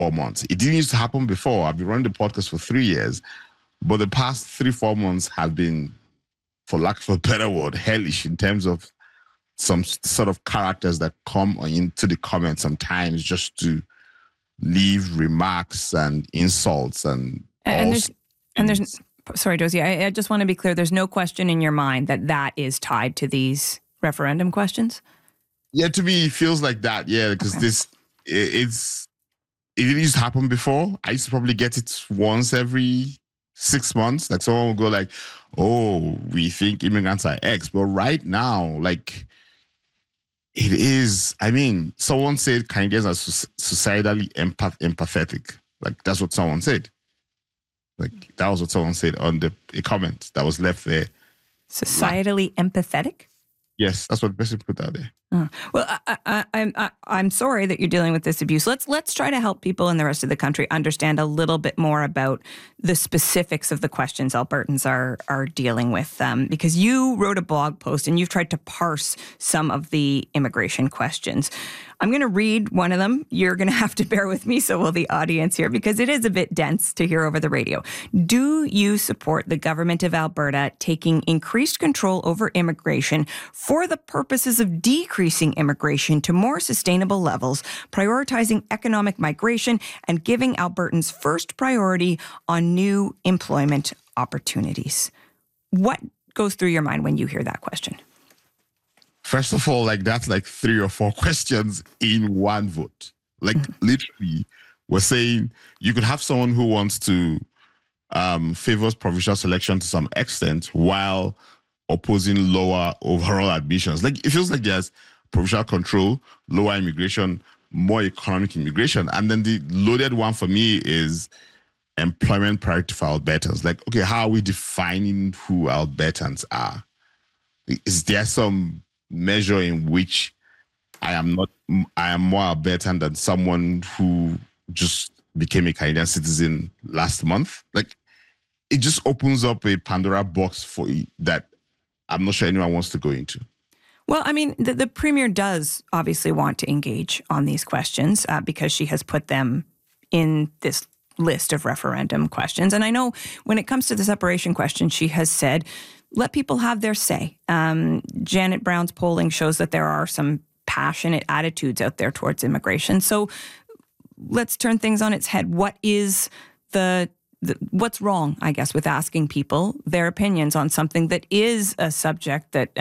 4 months. It didn't used to happen before. I've been running the podcast for 3 years, but the past 3-4 months have been, for lack of a better word, hellish in terms of some sort of characters that come into the comments sometimes just to leave remarks and insults and there's sorry, Dozie, I just want to be clear. There's no question in your mind that is tied to these referendum questions? Yeah, to me, it feels like that. Yeah, because it used to happen before. I used to probably get it once every 6 months. Like someone will go like, oh, we think immigrants are X. But right now, like, it is, I mean, someone said Canadians are societally empathetic. Like, that's what someone said. Like, that was what someone said on a comment that was left there. Societally empathetic? Yes, that's what the person put out there. Well, I'm sorry that you're dealing with this abuse. Let's try to help people in the rest of the country understand a little bit more about the specifics of the questions Albertans are dealing with. Because you wrote a blog post and you've tried to parse some of the immigration questions. I'm going to read one of them. You're going to have to bear with me, so will the audience here, because it is a bit dense to hear over the radio. Do you support the government of Alberta taking increased control over immigration for the purposes of decreasing immigration to more sustainable levels, prioritizing economic migration, and giving Albertans first priority on new employment opportunities? What goes through your mind when you hear that question? First of all, like, that's like 3 or 4 questions in one vote. Like, literally, we're saying you could have someone who wants to favors provincial selection to some extent while opposing lower overall admissions. Like, it feels like there's provincial control, lower immigration, more economic immigration. And then the loaded one for me is employment priority for Albertans. Like, okay, how are we defining who Albertans are? Is there some measure in which I am more Albertan than someone who just became a Canadian citizen last month? Like, it just opens up a Pandora box for that I'm not sure anyone wants to go into. Well, I mean, the Premier does obviously want to engage on these questions because she has put them in this list of referendum questions. And I know when it comes to the separation question, she has said, let people have their say. Janet Brown's polling shows that there are some passionate attitudes out there towards immigration. So let's turn things on its head. What is what's wrong, I guess, with asking people their opinions on something that is a subject that,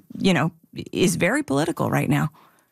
is very political right now?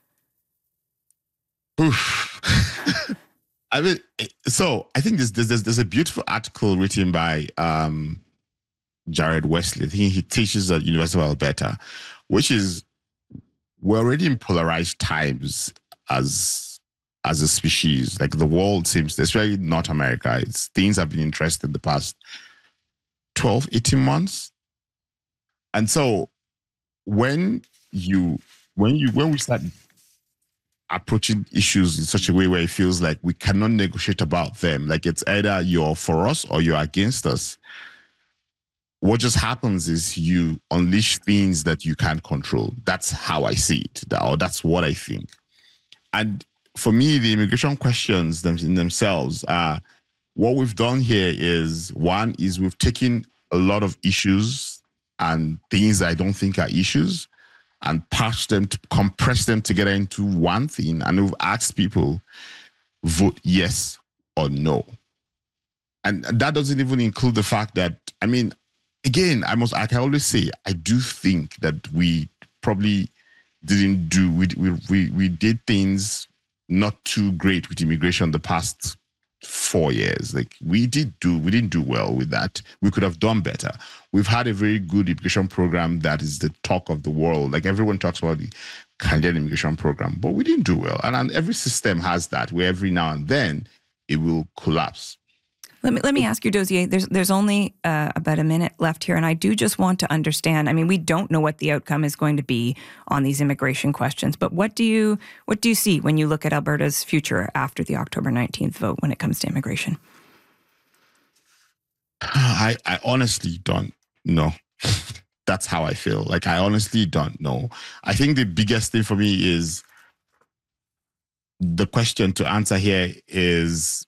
I mean, so I think there's a beautiful article written by Jared Wesley. I think he teaches at University of Alberta, which is, we're already in polarized times as a species. Like, the world seems, especially North America, things have been interesting the past 12, 18 months. And so when we start approaching issues in such a way where it feels like we cannot negotiate about them, like it's either you're for us or you're against us, what just happens is you unleash things that you can't control. That's how I see it, or that's what I think. And for me, the immigration questions in themselves are, what we've done here is, one is we've taken a lot of issues and things I don't think are issues and patched them, to compress them together into one thing. And we've asked people, vote yes or no. And that doesn't even include the fact that, I mean, again, I can always say, I do think that we probably didn't do, we did things not too great with immigration the past 4 years. Like, we didn't do well with that. We could have done better. We've had a very good immigration program that is the talk of the world. Like, everyone talks about the Canadian immigration program, but we didn't do well. And every system has that, where every now and then it will collapse. Let me ask you, Dozier, there's only about a minute left here, and I do just want to understand. I mean, we don't know what the outcome is going to be on these immigration questions, but what do you see when you look at Alberta's future after the October 19th vote when it comes to immigration? I honestly don't know. That's how I feel. Like, I honestly don't know. I think the biggest thing for me is the question to answer here is